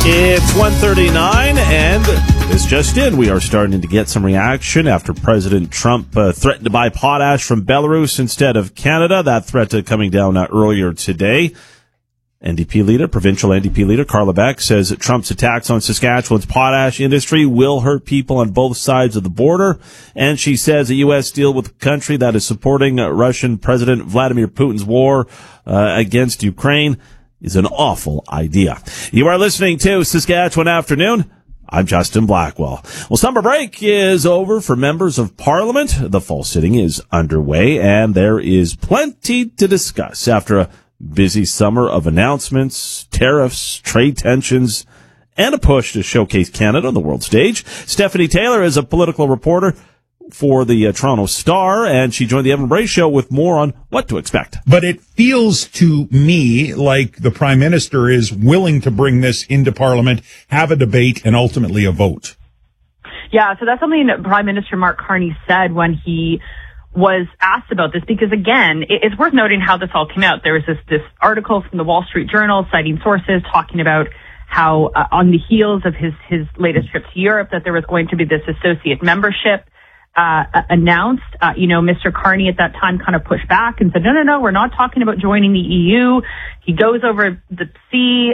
It's 1:39, and this just in. We are starting to get some reaction after President Trump threatened to buy potash from Belarus instead of Canada. That threat coming down earlier today. Provincial NDP leader Carla Beck says that Trump's attacks on Saskatchewan's potash industry will hurt people on both sides of the border. And she says a U.S. deal with a country that is supporting Russian President Vladimir Putin's war against Ukraine is an awful idea. You are listening to Saskatchewan Afternoon. I'm Justin Blackwell. Well, summer break is over for members of Parliament. The fall sitting is underway, and there is plenty to discuss after a busy summer of announcements, tariffs, trade tensions, and a push to showcase Canada on the world stage. Stephanie Taylor is a political reporter for the Toronto Star, and she joined the Evan Bray Show with more on what to expect. But it feels to me like the Prime Minister is willing to bring this into Parliament, have a debate, and ultimately a vote. Yeah, so that's something that Prime Minister Mark Carney said when he was asked about this, because again, it's worth noting how this all came out. There was this article from the Wall Street Journal citing sources talking about how on the heels of his latest trip to Europe that there was going to be this associate membership announced. Mr. Carney at that time kind of pushed back and said, no, we're not talking about joining the EU. He goes over the sea.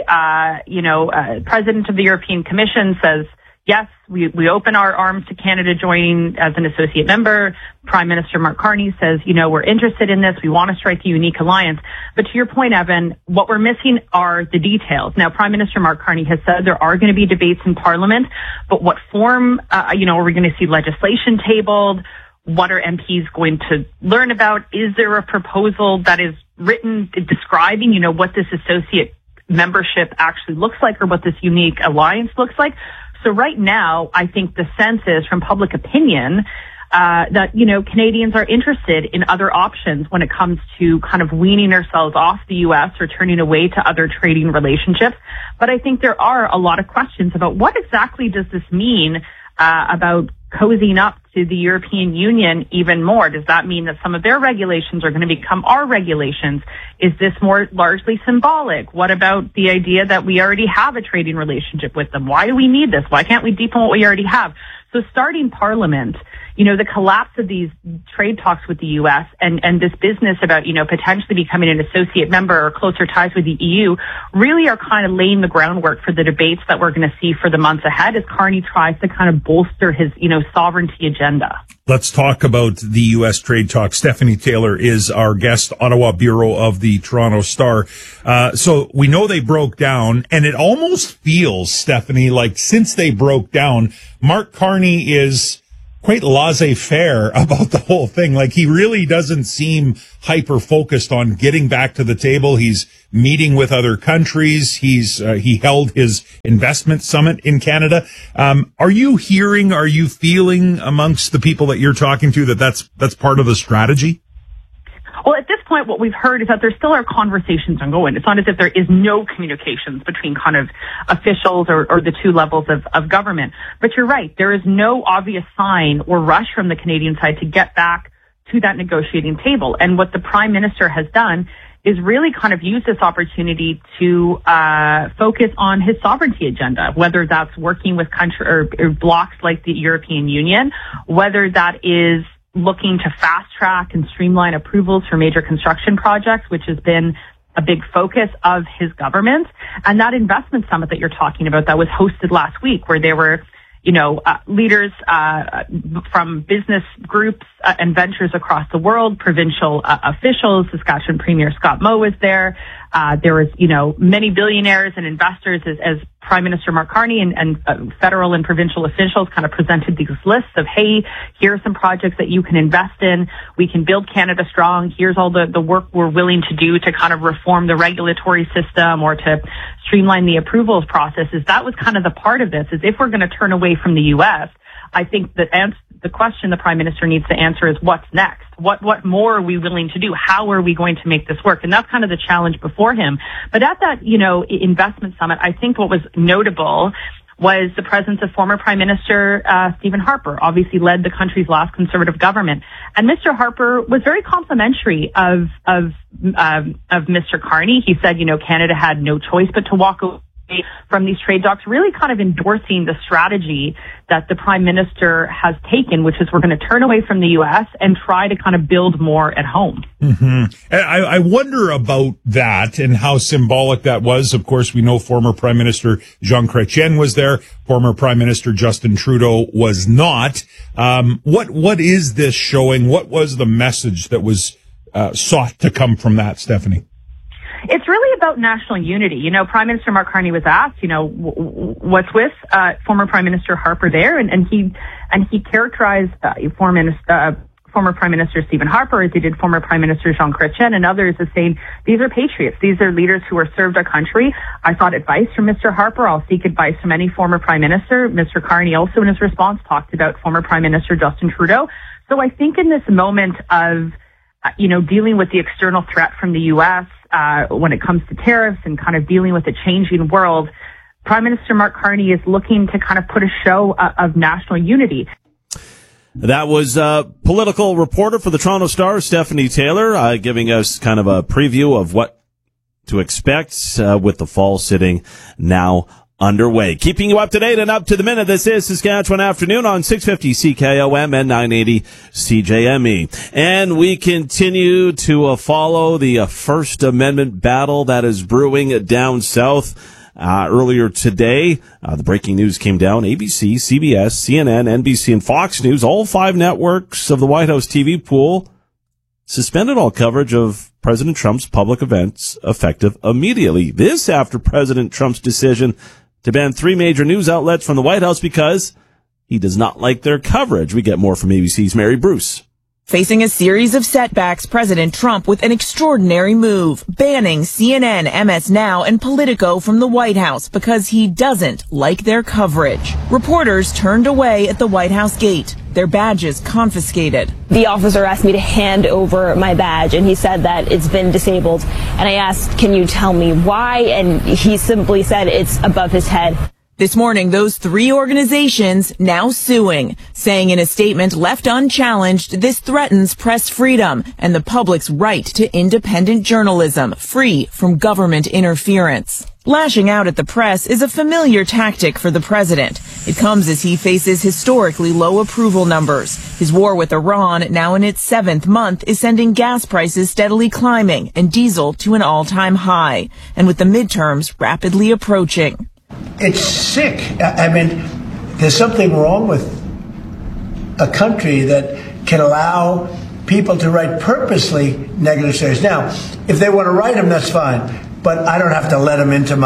President of the European Commission says, yes, we open our arms to Canada joining as an associate member. Prime Minister Mark Carney says, we're interested in this. We want to strike a unique alliance. But to your point, Evan, what we're missing are the details. Now, Prime Minister Mark Carney has said there are going to be debates in Parliament, but what form, are we going to see legislation tabled? What are MPs going to learn about? Is there a proposal that is written describing, what this associate membership actually looks like or what this unique alliance looks like? So right now, I think the sense is from public opinion that, Canadians are interested in other options when it comes to kind of weaning ourselves off the U.S. or turning away to other trading relationships. But I think there are a lot of questions about what exactly does this mean about cozying up to the European Union even more. Does that mean that some of their regulations are going to become our regulations? Is this more largely symbolic? What about the idea that we already have a trading relationship with them? Why do we need this? Why can't we deepen what we already have? So starting Parliament, the collapse of these trade talks with the U.S. and this business about, potentially becoming an associate member or closer ties with the EU really are kind of laying the groundwork for the debates that we're going to see for the months ahead as Carney tries to kind of bolster his, sovereignty agenda. Let's talk about the U.S. trade talks. Stephanie Taylor is our guest, Ottawa Bureau of the Toronto Star. So we know they broke down, and it almost feels, Stephanie, like since they broke down, Mark Carney is quite laissez-faire about the whole thing. Like, he really doesn't seem hyper-focused on getting back to the table. He's meeting with other countries. He held his investment summit in Canada. Are you feeling amongst the people that you're talking to that's part of the strategy? Well, at this point, what we've heard is that there still are conversations ongoing. It's not as if there is no communications between kind of officials or the two levels of government. But you're right. There is no obvious sign or rush from the Canadian side to get back to that negotiating table. And what the Prime Minister has done is really kind of use this opportunity to focus on his sovereignty agenda, whether that's working with country or blocs like the European Union, whether that is looking to fast track and streamline approvals for major construction projects, which has been a big focus of his government. And that investment summit that you're talking about that was hosted last week, where there were, leaders from business groups and ventures across the world, provincial officials. Saskatchewan Premier Scott Moe was there. There was, many billionaires and investors as Prime Minister Mark Carney and federal and provincial officials kind of presented these lists of, hey, here are some projects that you can invest in. We can build Canada strong. Here's all the work we're willing to do to kind of reform the regulatory system or to streamline the approvals processes. That was kind of the part of this, is if we're going to turn away from the U.S., I think that the question the Prime Minister needs to answer is what's next? What more are we willing to do? How are we going to make this work? And that's kind of the challenge before him. But at that, investment summit, I think what was notable was the presence of former Prime Minister Stephen Harper, obviously led the country's last Conservative government. And Mr. Harper was very complimentary of Mr. Carney. He said, Canada had no choice but to walk from these trade talks, really kind of endorsing the strategy that the Prime Minister has taken, which is we're going to turn away from the U.S. and try to kind of build more at home. Mm-hmm. I wonder about that and how symbolic that was. Of course, we know former Prime Minister Jean Chrétien was there. Former Prime Minister Justin Trudeau was not. What is this showing? What was the message that was sought to come from that, Stephanie? It's really about national unity. You know, Prime Minister Mark Carney was asked, you know, what's with former Prime Minister Harper there, and he characterized former Prime Minister Stephen Harper as he did former Prime Minister Jean Chrétien and others as saying, these are patriots. These are leaders who have served our country. I sought advice from Mr. Harper. I'll seek advice from any former Prime Minister. Mr. Carney also in his response talked about former Prime Minister Justin Trudeau. So I think in this moment of, dealing with the external threat from the U.S., when it comes to tariffs and kind of dealing with a changing world, Prime Minister Mark Carney is looking to kind of put a show of national unity. That was political reporter for the Toronto Star, Stephanie Taylor, giving us kind of a preview of what to expect with the fall sitting now underway. Keeping you up to date and up to the minute, this is Saskatchewan Afternoon on 650 CKOM and 980 CJME. And we continue to follow the First Amendment battle that is brewing down south. Earlier today, the breaking news came down. ABC, CBS, CNN, NBC, and Fox News, all 5 networks of the White House TV pool, suspended all coverage of President Trump's public events effective immediately. This after President Trump's decision to ban 3 major news outlets from the White House because he does not like their coverage. We get more from ABC's Mary Bruce. Facing a series of setbacks, President Trump with an extraordinary move, banning CNN, MS Now, and Politico from the White House because he doesn't like their coverage. Reporters turned away at the White House gate, their badges confiscated. The officer asked me to hand over my badge, and he said that it's been disabled. And I asked, can you tell me why? And he simply said it's above his head. This morning, those 3 organizations now suing, saying in a statement left unchallenged, this threatens press freedom and the public's right to independent journalism, free from government interference. Lashing out at the press is a familiar tactic for the president. It comes as he faces historically low approval numbers. His war with Iran, now in its 7th month, is sending gas prices steadily climbing and diesel to an all-time high. And with the midterms rapidly approaching. It's sick. I mean, there's something wrong with a country that can allow people to write purposely negative stories. Now, if they want to write them, that's fine. But I don't have to let them into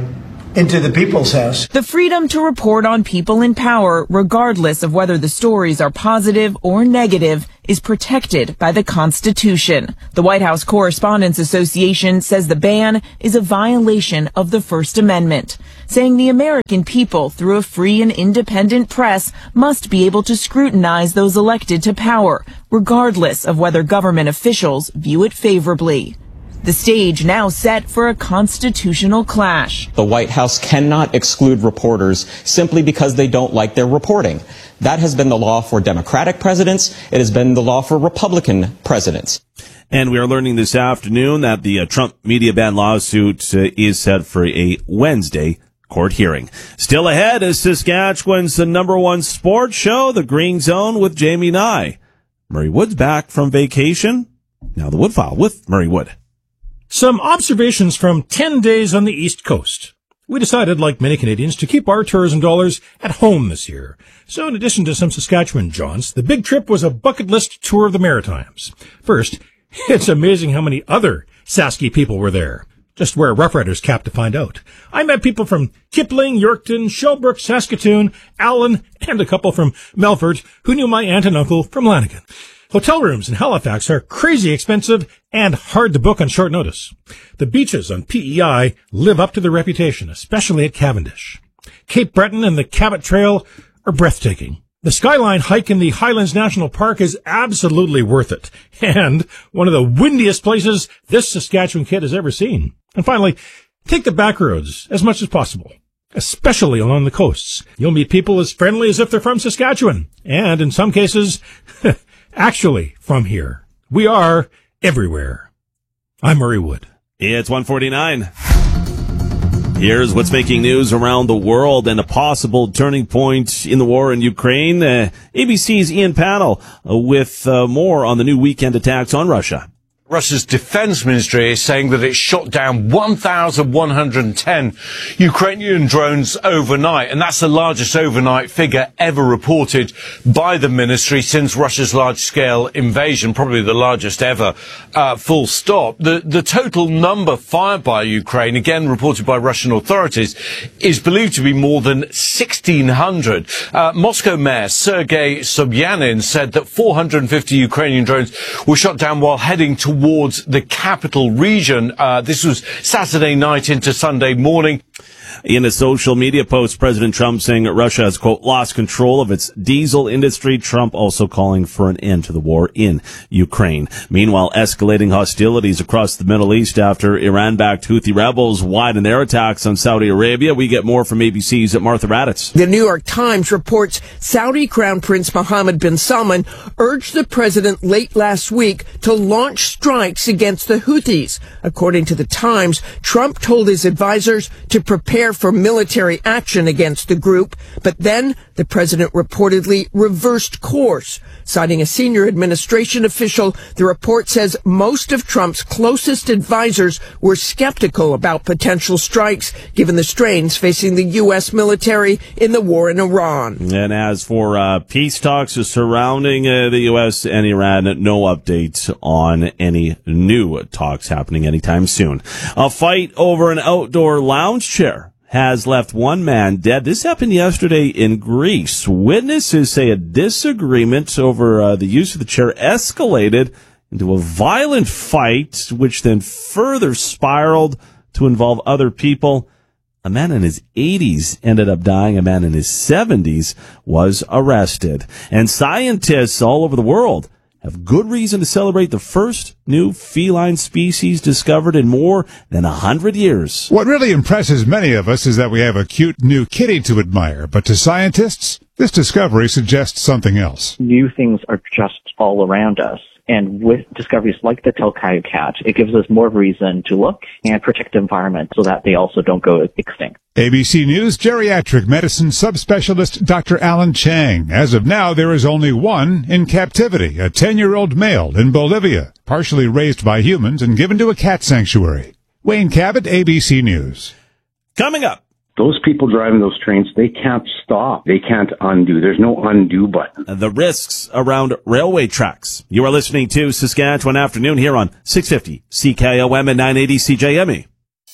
the people's house. The freedom to report on people in power, regardless of whether the stories are positive or negative, is protected by the Constitution. The White House Correspondents Association says the ban is a violation of the First Amendment, saying the American people, through a free and independent press, must be able to scrutinize those elected to power, regardless of whether government officials view it favorably. The stage now set for a constitutional clash. The White House cannot exclude reporters simply because they don't like their reporting. That has been the law for Democratic presidents. It has been the law for Republican presidents. And we are learning this afternoon that the Trump media ban lawsuit is set for a Wednesday court hearing. Still ahead is Saskatchewan's #1 sports show, The Green Zone with Jamie Nye. Murray Wood's back from vacation. Now the Wood File with Murray Wood. Some observations from 10 days on the East Coast. We decided, like many Canadians, to keep our tourism dollars at home this year. So in addition to some Saskatchewan jaunts, the big trip was a bucket list tour of the Maritimes. First, it's amazing how many other Sasky people were there. Just wear a Rough Riders cap to find out. I met people from Kipling, Yorkton, Shelbrook, Saskatoon, Allen, and a couple from Melfort who knew my aunt and uncle from Lanigan. Hotel rooms in Halifax are crazy expensive and hard to book on short notice. The beaches on PEI live up to their reputation, especially at Cavendish. Cape Breton and the Cabot Trail are breathtaking. The Skyline hike in the Highlands National Park is absolutely worth it, and one of the windiest places this Saskatchewan kid has ever seen. And finally, take the back roads as much as possible, especially along the coasts. You'll meet people as friendly as if they're from Saskatchewan, and in some cases, actually from here. We are everywhere. I'm Murray Wood. It's 1:49. Here's what's making news around the world and a possible turning point in the war in Ukraine. ABC's Ian Pannell with more on the new weekend attacks on Russia. Russia's defense ministry is saying that it shot down 1,110 Ukrainian drones overnight, and that's the largest overnight figure ever reported by the ministry since Russia's large-scale invasion, probably the largest ever, full stop. The total number fired by Ukraine, again reported by Russian authorities, is believed to be more than 1,600. Moscow Mayor Sergei Sobyanin said that 450 Ukrainian drones were shot down while heading towards the capital region. This was Saturday night into Sunday morning. In a social media post, President Trump saying that Russia has, quote, lost control of its diesel industry. Trump also calling for an end to the war in Ukraine. Meanwhile, escalating hostilities across the Middle East after Iran-backed Houthi rebels widen their attacks on Saudi Arabia. We get more from ABC's Martha Raddatz. The New York Times reports Saudi Crown Prince Mohammed bin Salman urged the president late last week to launch strikes against the Houthis. According to the Times, Trump told his advisors to prepare for military action against the group, but then the president reportedly reversed course. Citing a senior administration official, the report says most of Trump's closest advisors were skeptical about potential strikes, given the strains facing the U.S. military in the war in Iran. And as for peace talks surrounding the U.S. and Iran, no updates on any new talks happening anytime soon. A fight over an outdoor lounge chair has left one man dead. This happened yesterday in Greece. Witnesses say a disagreement over the use of the chair escalated into a violent fight, which then further spiraled to involve other people. A man in his 80s ended up dying. A man in his 70s was arrested. And scientists all over the world have good reason to celebrate the first new feline species discovered in more than 100 years. What really impresses many of us is that we have a cute new kitty to admire, but to scientists, this discovery suggests something else. New things are just all around us. And with discoveries like the Telkayu cat, it gives us more reason to look and protect the environment so that they also don't go extinct. ABC News geriatric medicine subspecialist Dr. Alan Chang. As of now, there is only one in captivity, a 10-year-old male in Bolivia, partially raised by humans and given to a cat sanctuary. Wayne Cabot, ABC News. Coming up. Those people driving those trains, they can't stop. They can't undo. There's no undo button. The risks around railway tracks. You are listening to Saskatchewan Afternoon here on 650 CKOM and 980 CJME.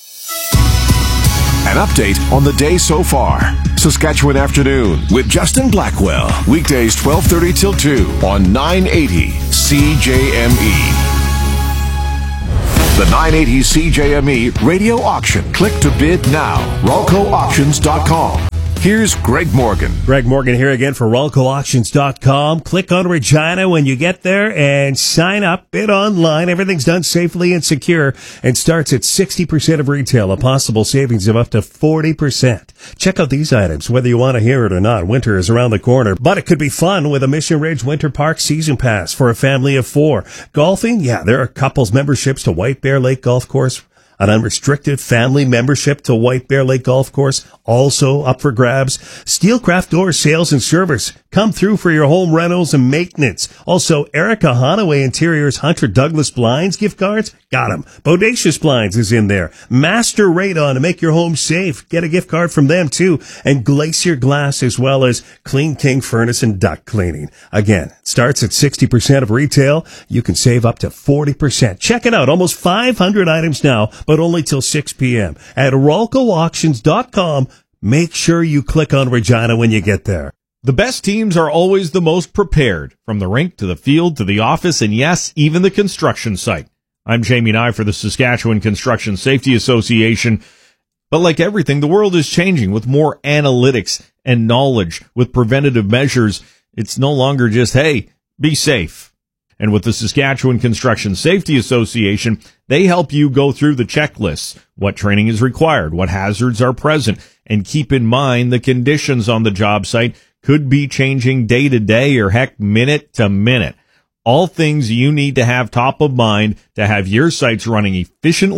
An update on the day so far. Saskatchewan Afternoon with Justin Blackwell. Weekdays 12:30 till 2 on 980 CJME. The 980 CJME radio auction. Click to bid now. RALCOauctions.com. Here's Greg Morgan. Greg Morgan here again for RALCOauctions.com. Click on Regina when you get there and sign up. Bid online. Everything's done safely and secure and starts at 60% of retail, a possible savings of up to 40%. Check out these items, whether you want to hear it or not. Winter is around the corner, but it could be fun with a Mission Ridge Winter Park season pass for a family of 4. Golfing? Yeah, there are couples memberships to White Bear Lake Golf Course. An unrestricted family membership to White Bear Lake Golf Course, also up for grabs. Steelcraft Door Sales and Service. Come through for your home rentals and maintenance. Also, Erica Honaway Interiors Hunter Douglas Blinds gift cards. Got them. Bodacious Blinds is in there. Master Radon to make your home safe. Get a gift card from them too. And Glacier Glass, as well as Clean King Furnace and Duct Cleaning. Again, it starts at 60% of retail. You can save up to 40%. Check it out. Almost 500 items now, but only till 6 p.m. at RALCOauctions.com. Make sure you click on Regina when you get there. The best teams are always the most prepared, from the rink to the field to the office and, yes, even the construction site. I'm Jamie Nye for the Saskatchewan Construction Safety Association. But like everything, the world is changing with more analytics and knowledge. With preventative measures, it's no longer just, hey, be safe. And with the Saskatchewan Construction Safety Association, they help you go through the checklists, what training is required, what hazards are present, and keep in mind the conditions on the job site could be changing day to day or heck minute to minute. All things you need to have top of mind to have your sites running efficiently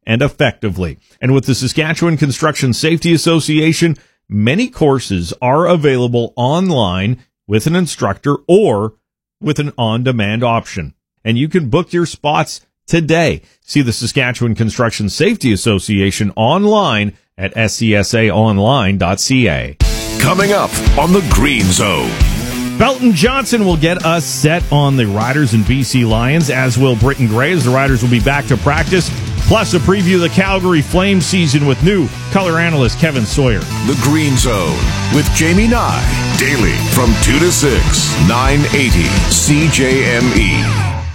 and effectively. And with the Saskatchewan Construction Safety Association, many courses are available online with an instructor or with an on-demand option. And you can book your spots today. See the Saskatchewan Construction Safety Association online at scsaonline.ca. Coming up on the Green Zone. Belton Johnson will get us set on the Riders and BC Lions, as will Britton Gray, as the Riders will be back to practice. Plus a preview of the Calgary Flames season with new color analyst Kevin Sawyer. The Green Zone with Jamie Nye. Daily from 2 to 6, 980 CJME.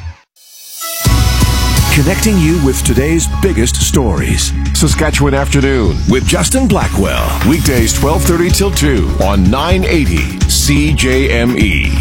Connecting you with today's biggest stories. Saskatchewan Afternoon with Justin Blackwell. Weekdays 12:30 till 2 on 980 CJME.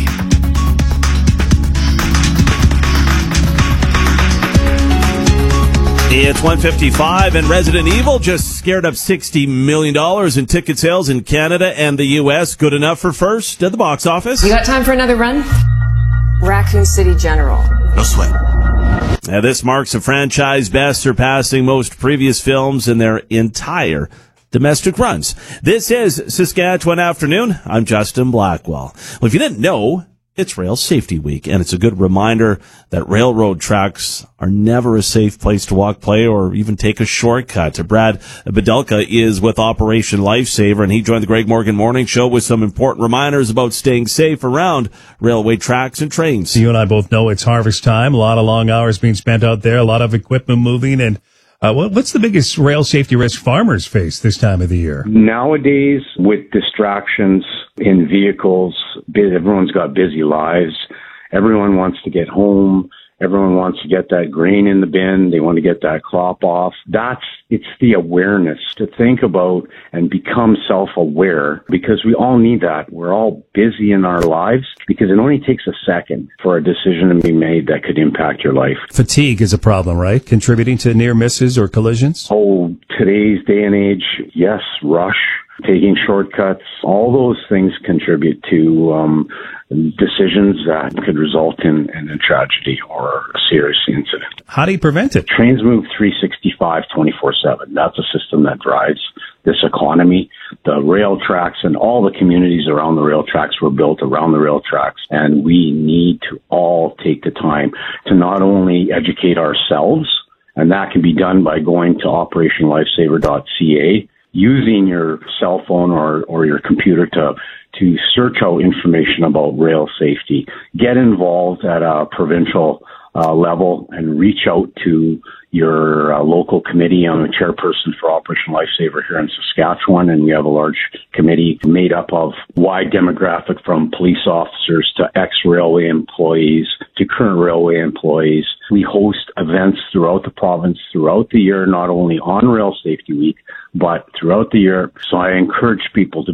It's 1:55, and Resident Evil just scared up $60 million in ticket sales in Canada and the U.S. Good enough for first at the box office? You got time for another run? Raccoon City General. No sweat. Now, this marks a franchise best, surpassing most previous films in their entire domestic runs. This is Saskatchewan Afternoon. I'm Justin Blackwell. Well, if you didn't know, it's Rail Safety Week, and it's a good reminder that railroad tracks are never a safe place to walk, play, or even take a shortcut. Brad Bedelka is with Operation Lifesaver, and he joined the Greg Morgan Morning Show with some important reminders about staying safe around railway tracks and trains. You and I both know it's harvest time, a lot of long hours being spent out there, a lot of equipment moving, and what's the biggest rail safety risk farmers face this time of the year? Nowadays, with distractions in vehicles, everyone's got busy lives. Everyone wants to get home. Everyone wants to get that grain in the bin. They want to get that crop off. It's the awareness to think about and become self-aware, because we all need that. We're all busy in our lives because it only takes a second for a decision to be made that could impact your life. Fatigue is a problem, right? Contributing to near misses or collisions? Oh, today's day and age, yes, rush, taking shortcuts, all those things contribute to decisions that could result in a tragedy or a serious incident. How do you prevent it? Trains move 365, 24/7. That's a system that drives this economy. The rail tracks and all the communities around the rail tracks were built around the rail tracks, and we need to all take the time to not only educate ourselves, and that can be done by going to operationlifesaver.ca, using your cell phone or your computer to search out information about rail safety, get involved at a provincial level and reach out to your local committee. I'm a chairperson for Operation Lifesaver here in Saskatchewan, and we have a large committee made up of wide demographic from police officers to ex-railway employees to current railway employees. We host events throughout the province throughout the year, not only on Rail Safety Week, but throughout the year. So I encourage people to